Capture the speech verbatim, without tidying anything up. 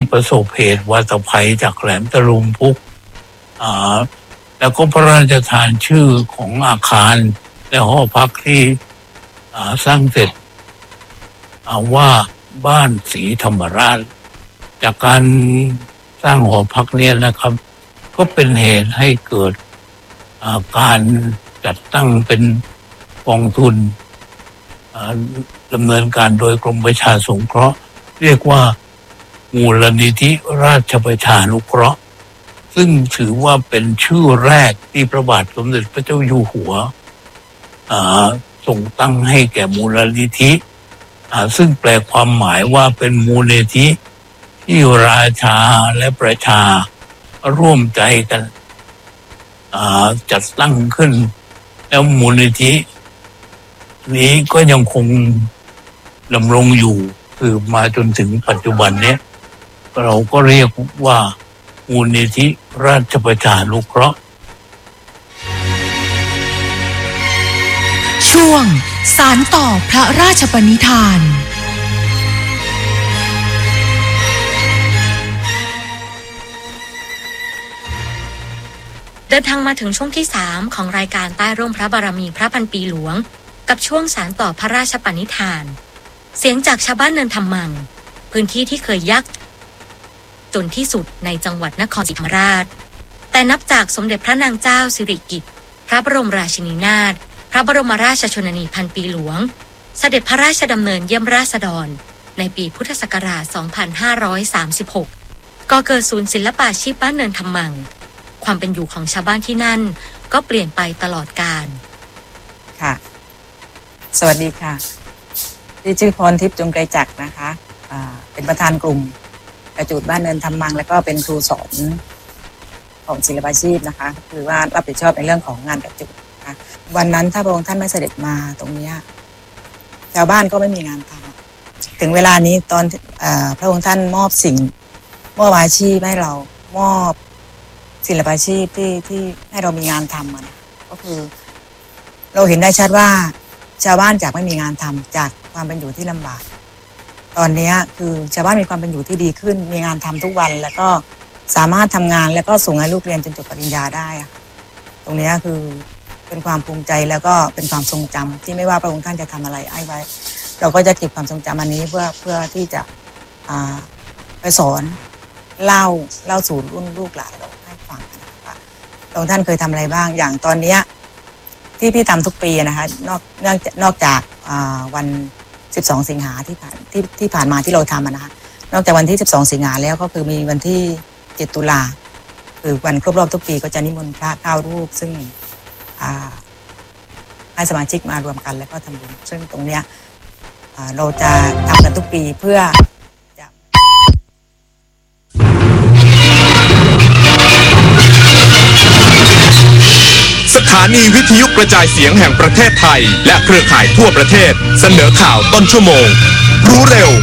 ประสบเหตุวาตภัยจากแหลมตะลุมพุกอ่าแล้วก็พระราชทานชื่อของอาคารและหอพักที่อ่าสร้างเสร็จอ่าว่าบ้านศรีธรรมราชจากการสร้างหอพักเนี่ยนะครับก็เป็นเหตุให้เกิดการจัดตั้งเป็นกองทุนดำเนินการโดยกรมประชาสงเคราะห์เรียกว่ามูลนิธิราชประชานุเคราะห์ซึ่งถือว่าเป็นชื่อแรกที่พระบาทสมเด็จพระเจ้าอยู่หัวส่งตั้งให้แก่มูลนิธิซึ่งแปลความหมายว่าเป็นมูลนิธิที่ราชาและประชาร่วมใจกันจัดตั้งขึ้นแล้วมูลนิธินี้ก็ยังคงดำรงอยู่คือมาจนถึงปัจจุบันนี้เราก็เรียกว่ามูลนิธิราชประชานุเคราะห์ช่วงสานต่อพระราชปณิธานเดินทางมาถึงช่วงที่สามของรายการใต้ร่มพระบารมีพระพันปีหลวงกับช่วงสานต่อพระราชปณิธานเสียงจากชาวบ้านเนินธรรมังพื้นที่ที่เคยยากจนที่สุดในจังหวัดนครศรีธรรมราชแต่นับจากสมเด็จพระนางเจ้าสิริกิติ์พระบรมราชินีนาถพระบรมราชชนนีพันปีหลวงเสด็จพระราชดำเนินเยี่ยมราษฎรในปีพุทธศักราชสองพันห้าร้อยสามสิบหกก่อเกิดศูนย์ศิลปาชีพบ้านเนินธรรมังความเป็นอยู่ของชาวบ้านที่นั่นก็เปลี่ยนไปตลอดกาลค่ะสวัสดีค่ะที่ชื่อพรทิพย์จงไกรจักรนะคะอ่าเป็นประธานกลุ่มกระจูดบ้านเนินธรรมังแล้วก็เป็นครูสอนของศิลปาชีพนะคะคือว่ารับผิดชอบในเรื่องของงานกระจูดนะคะวันนั้นถ้าพระองค์ท่านไม่เสด็จมาตรงนี้ชาวบ้านก็ไม่มีงานทำถึงเวลานี้ตอนพระองค์ท่านมอบสิ่งมอบอาชีพให้เรามอบศิลปาชีพที่ที่ให้เรามีงานทำมันก็คือเราเห็นได้ชัดว่าชาวบ้านจากไม่มีงานทำจากความเป็นอยู่ที่ลำบากตอนนี้คือชาวบ้านมีความเป็นอยู่ที่ดีขึ้นมีงานทำทุกวันแล้วก็สามารถทำงานแล้วก็ส่งให้ลูกเรียนจนจบปริญญาได้ตรงนี้คือเป็นความภูมิใจแล้วก็เป็นความทรงจำที่ไม่ว่าพระองค์ท่านจะทำอะไรไอ้ไว้เราก็จะเก็บความทรงจำอันนี้เพื่อเพื่อที่จะไปสอนเล่าเล่าสู่รุ่นลูกหลานเราให้ฟังนะคะพระองค์ท่านเคยทำอะไรบ้างอย่างตอนนี้ที่พี่ทำทุกปีนะคะนอกนอกนอกจากวันสิบสองสิงหาที่ผ่านที่ที่ผ่านมาที่เราทำนะคะนอกจากวันที่สิบสองสิงหาแล้วก็คือมีวันที่เจ็ดตุลาคือวันครบรอบทุกปีก็จะนิมนต์พระเก้ารูปซึ่งให้สมาชิกมารวมกันแล้วก็ทำบุญซึ่งตรงเนี้ยเราจะทำกันทุกปีเพื่อสถานีวิทยุกระจายเสียงแห่งประเทศไทยและเครือข่ายทั่วประเทศเสนอข่าวต้นชั่วโมงรู้เร็ว